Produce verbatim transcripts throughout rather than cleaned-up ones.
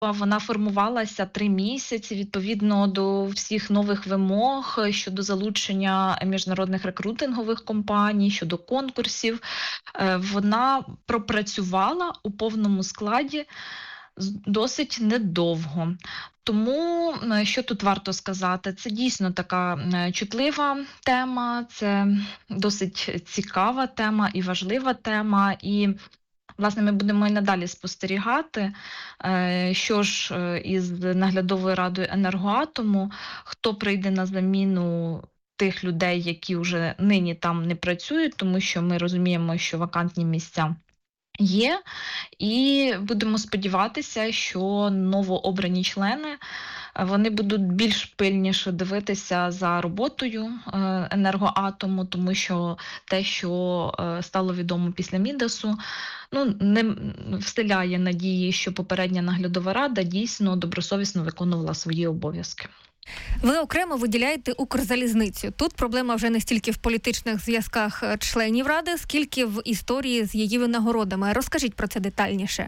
Вона формувалася три місяці відповідно до всіх нових вимог щодо залучення міжнародних рекрутингових компаній, щодо конкурсів. Е, Вона пропрацювала у повному складі з- досить недовго. Тому е, що тут варто сказати? Це дійсно така е, чутлива тема, це досить цікава тема і важлива тема. І власне, ми будемо і надалі спостерігати, е, що ж е, із наглядовою радою енергоатому, хто прийде на заміну тих людей, які вже нині там не працюють, тому що ми розуміємо, що вакантні місця є, і будемо сподіватися, що новообрані члени е, вони будуть більш пильніше дивитися за роботою е, енергоатому, тому що те, що е, стало відомо після Мідасу, ну не м, вселяє надії, що попередня наглядова рада дійсно добросовісно виконувала свої обов'язки. Ви окремо виділяєте Укрзалізницю. Тут проблема вже не стільки в політичних зв'язках е, членів ради, скільки в історії з її винагородами. Розкажіть про це детальніше.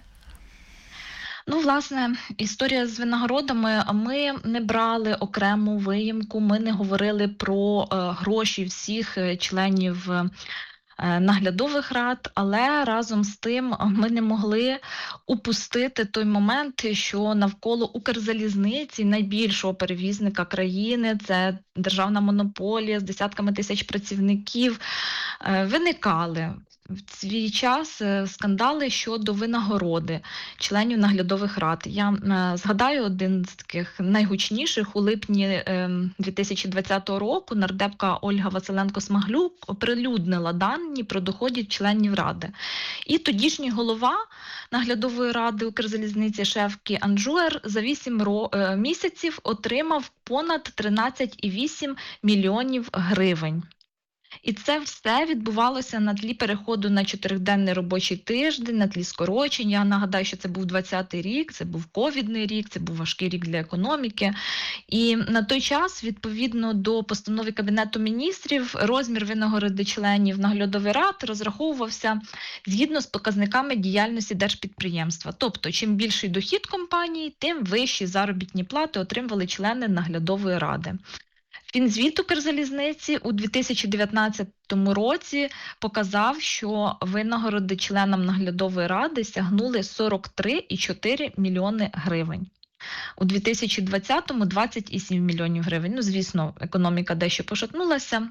Ну, власне, історія з винагородами. Ми не брали окрему виїмку, ми не говорили про е, гроші всіх е, членів е, наглядових рад, але разом з тим ми не могли упустити той момент, що навколо Укрзалізниці, найбільшого перевізника країни, це державна монополія з десятками тисяч працівників, е, виникали в свій час е, скандали щодо винагороди членів наглядових рад. Я е, згадаю один з таких найгучніших. У липні е, дві тисячі двадцятого року нардепка Ольга Василенко-Смаглюк оприлюднила дані про доходи членів ради. І тодішній голова наглядової ради Укрзалізниці Шефкі Анджуер за вісім ро- е, місяців отримав понад тринадцять цілих вісім мільйонів гривень. І це все відбувалося на тлі переходу на чотириденний робочий тиждень, на тлі скорочень. Я нагадаю, що це був двадцятий рік, це був ковідний рік, це був важкий рік для економіки. І на той час, відповідно до постанови Кабінету міністрів, розмір винагороди членів наглядових рад розраховувався згідно з показниками діяльності держпідприємства. Тобто, чим більший дохід компанії, тим вищі заробітні плати отримували члени наглядової ради. Фінзвіт Укрзалізниці у дві тисячі дев'ятнадцятому році показав, що винагороди членам наглядової ради сягнули сорок три цілих чотири мільйони гривень. У дві тисячі двадцятому – двадцять цілих сім мільйонів гривень. Ну, звісно, економіка дещо пошатнулася,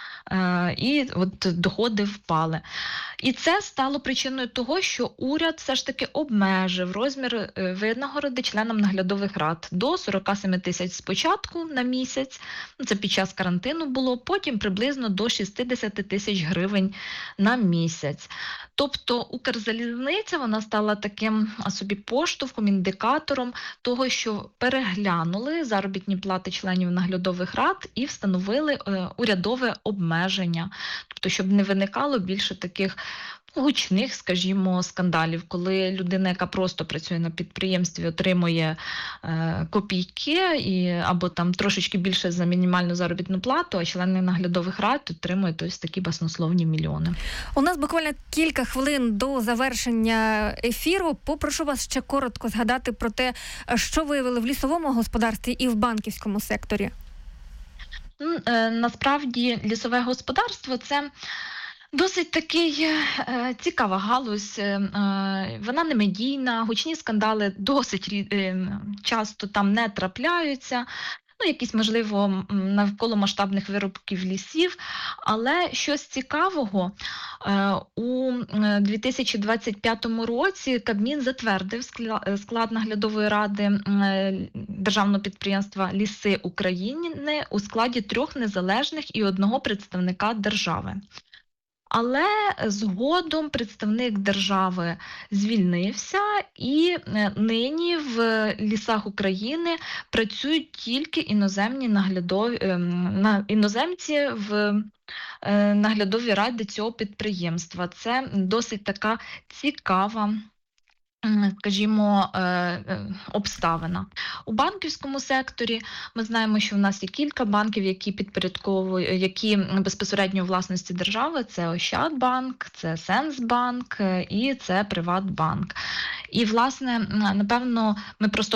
е, і от доходи впали. І це стало причиною того, що уряд все ж таки обмежив розмір е, винагороди членам наглядових рад до сорок сім тисяч спочатку на місяць, ну, це під час карантину було, потім приблизно до шістдесят тисяч гривень на місяць. Тобто Укрзалізниця, вона стала таким а, собі поштовхом, індикатором того, що переглянули заробітні плати членів наглядових рад і встановили е, урядове обмеження. Тобто, щоб не виникало більше таких гучних, скажімо, скандалів, коли людина, яка просто працює на підприємстві, отримує е, копійки і, або там трошечки більше за мінімальну заробітну плату, а члени наглядових рад отримують ось такі баснословні мільйони. У нас буквально кілька хвилин до завершення ефіру. Попрошу вас ще коротко згадати про те, що виявили в лісовому господарстві і в банківському секторі. Ну, е, Насправді лісове господарство – це досить такий е, цікава галузь, е, е, вона не медійна, гучні скандали досить рі- е, часто там не трапляються. Ну, якісь, можливо, м, навколо масштабних вирубків лісів, але щось цікавого, е, у е, дві тисячі двадцять п'ятому році Кабмін затвердив скла- е, склад наглядової ради м, е, державного підприємства «Ліси України» у складі трьох незалежних і одного представника держави. Але згодом представник держави звільнився, і е, нині в лісах України працюють тільки іноземні наглядові ем, на іноземці в е, наглядовій раді цього підприємства. Це досить така цікава, м, скажімо, е, е, обставина. У банківському секторі ми знаємо, що в нас є кілька банків, які підпорядковують, які безпосередньо у власності держави. Це Ощадбанк, це Сенсбанк е, і це Приватбанк. І, власне, м, напевно, ми просто